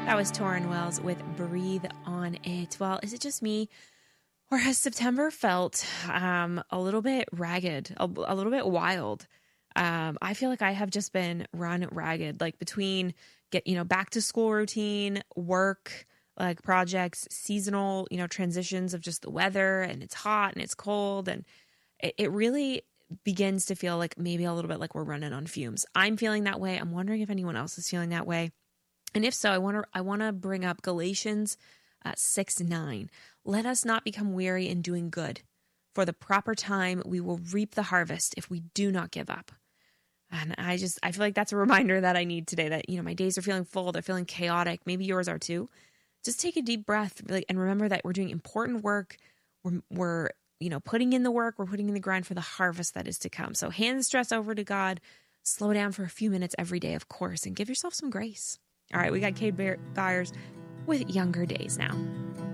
That was Torrin Wells with Breathe on It. Well, is it just me, or has September felt a little bit ragged, a little bit wild? I feel like I have just been run ragged, like between back to school routine, work, like projects, seasonal, transitions of just the weather, and it's hot and it's cold, and it really begins to feel like maybe a little bit like we're running on fumes. I'm feeling that way. I'm wondering if anyone else is feeling that way. And if so, I want to bring up Galatians 6:9. Let us not become weary in doing good. For the proper time, we will reap the harvest if we do not give up. And I feel like that's a reminder that I need today, that, my days are feeling full. They're feeling chaotic. Maybe yours are too. Just take a deep breath, and remember that we're doing important work. We're putting in the work. We're putting in the grind for the harvest that is to come. So hand the stress over to God. Slow down for a few minutes every day, of course, and give yourself some grace. All right, we got Cade Byers with Younger Days now.